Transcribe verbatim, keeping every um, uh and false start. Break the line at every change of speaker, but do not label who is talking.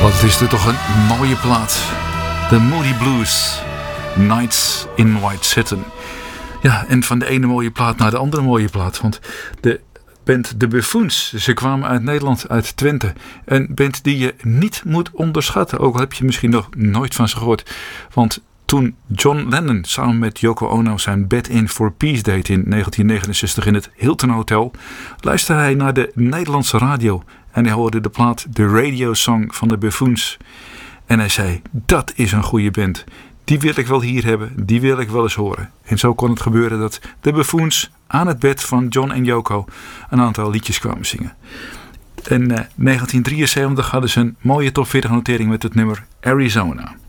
Wat is dit toch een mooie plaat. The Moody Blues. Nights in White Satin. Ja, en van de ene mooie plaat naar de andere mooie plaat. Want de band The Buffoons, ze kwamen uit Nederland, uit Twente. Een band die je niet moet onderschatten. Ook al heb je misschien nog nooit van ze gehoord. Want toen John Lennon samen met Yoko Ono zijn Bed In For Peace deed in negentien negenenzestig in het Hilton Hotel, luisterde hij naar de Nederlandse radio. En hij hoorde de plaat The Radio Song van de Buffoons. En hij zei, dat is een goede band. Die wil ik wel hier hebben, die wil ik wel eens horen. En zo kon het gebeuren dat de Buffoons aan het bed van John en Yoko een aantal liedjes kwamen zingen. In uh, negentien drieënzeventig hadden ze een mooie top veertig notering met het nummer Arizona.